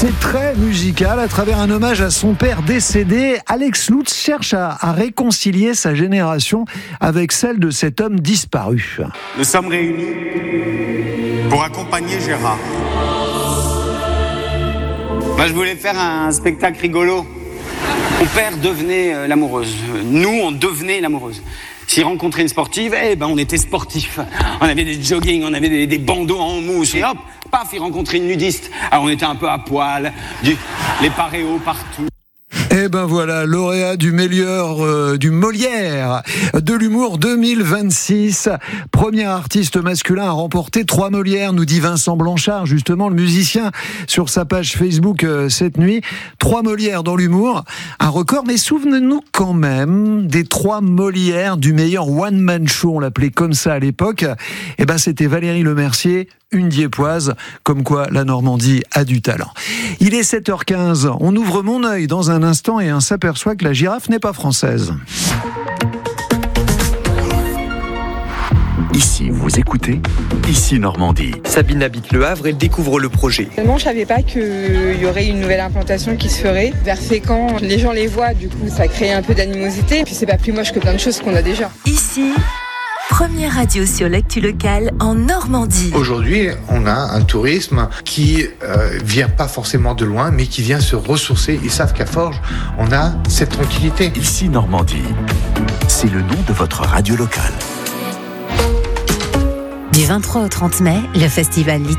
C'est très musical. À travers un hommage à son père décédé, Alex Lutz cherche à réconcilier sa génération avec celle de cet homme disparu. Nous sommes réunis pour accompagner Gérard. Moi, je voulais faire un spectacle rigolo. Mon père devenait l'amoureuse. Nous, on devenait l'amoureuse. S'il rencontrait une sportive, on était sportifs. On avait des jogging, on avait des bandeaux en mousse. Et hop, paf, il rencontrait une nudiste. Alors on était un peu à poil, les paréos partout. Et ben voilà, lauréat du meilleur du Molière de l'humour 2026. Premier artiste masculin à remporter 3 Molières, nous dit Vincent Blanchard, justement le musicien, sur sa page Facebook cette nuit. 3 Molières dans l'humour, un record. Mais souvenez-nous quand même des 3 Molières du meilleur one-man show, on l'appelait comme ça à l'époque. Et ben c'était Valérie Lemercier, une Diepoise, comme quoi la Normandie a du talent. Il est 7h15, on ouvre mon œil dans un instant et on s'aperçoit que la girafe n'est pas française. Ici, vous écoutez, ici Normandie. Sabine habite Le Havre, elle découvre le projet. Finalement, je savais pas qu'il y aurait une nouvelle implantation qui se ferait. Vers Fécamp, les gens les voient, du coup, ça crée un peu d'animosité. Puis c'est pas plus moche que plein de choses qu'on a déjà. Ici, première radio sur l'actu locale en Normandie. Aujourd'hui, on a un tourisme qui vient pas forcément de loin, mais qui vient se ressourcer. Ils savent qu'à Forges, on a cette tranquillité. Ici Normandie, c'est le nom de votre radio locale. Du 23 au 30 mai, le festival